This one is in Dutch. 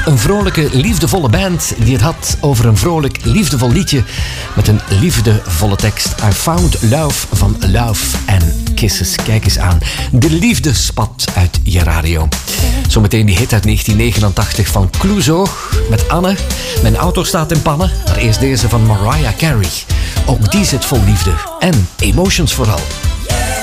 Een vrolijke, liefdevolle band die het had over een vrolijk, liefdevol liedje met een liefdevolle tekst. I found love van Love and Kisses. Kijk eens aan. De liefde spat uit je radio. Zometeen die hit uit 1989 van Clouseau met Anne. Mijn auto staat in pannen. Maar eerst deze van Mariah Carey. Ook die zit vol liefde en emotions vooral.